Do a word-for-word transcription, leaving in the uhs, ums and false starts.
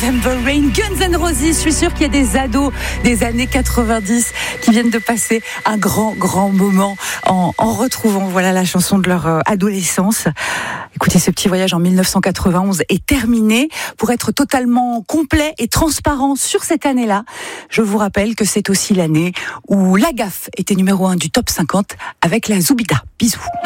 September Rain, Guns N' Roses. Je suis sûre qu'il y a des ados des années quatre-vingt-dix qui viennent de passer un grand, grand moment en, en retrouvant voilà, la chanson de leur adolescence. Écoutez, ce petit voyage en dix-neuf cent quatre-vingt-onze est terminé. Pour être totalement complet et transparent sur cette année-là, je vous rappelle que c'est aussi l'année où La Gaffe était numéro un du top cinquante avec la Zoubida. Bisous.